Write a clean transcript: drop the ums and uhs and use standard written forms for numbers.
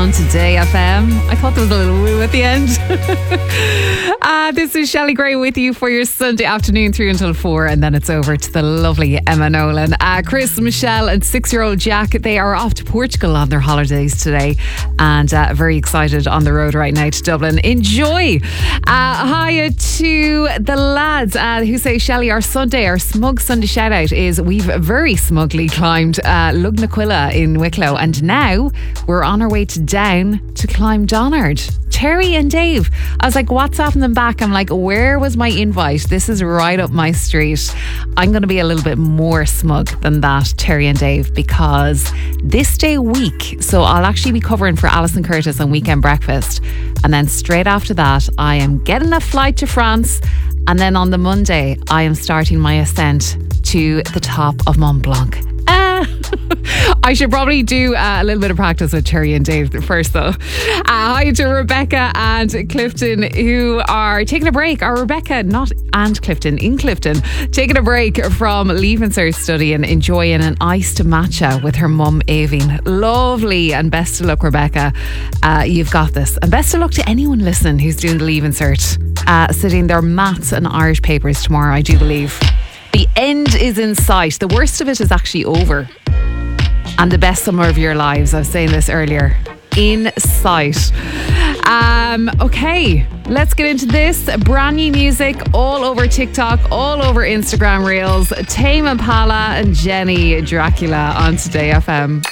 on Today FM. I thought there was a little woo at the end. This is Shelley Gray with you for your Sunday afternoon through until 4, and then it's over to the lovely Emma Nolan. Chris, Michelle and 6-year-old Jack, they are off to Portugal on their holidays today and very excited on the road right now to Dublin. Enjoy! Hiya to the lads who say, Shelley, our smug Sunday shout out is we've very smugly climbed Lugnaquilla in Wicklow, and now we're on our way to Down to climb Donard. Terry and Dave. I was like WhatsApping them back. I'm like, where was my invite? This is right up my street. I'm going to be a little bit more smug than that, Terry and Dave, because this day week, so I'll actually be covering for Alison Curtis on Weekend Breakfast, and then straight after that I am getting a flight to France, and then on the Monday I am starting my ascent to the top of Mont Blanc. I should probably do a little bit of practice with Terry and Dave first though. Hi to Rebecca and Clifton who are taking a break. Or Rebecca, not and Clifton, in Clifton, taking a break from Leaving Cert study and enjoying an iced matcha with her mum Aveen. Lovely, and best of luck, Rebecca. You've got this. And best of luck to anyone listening who's doing the Leaving Cert, studying their maths and Irish papers tomorrow, I do believe. The end is in sight. The worst of it is actually over. And the best summer of your lives, I was saying this earlier, in sight. Okay, let's get into this. Brand new music all over TikTok, all over Instagram Reels. Tame Impala and Jenny Dracula on Today FM.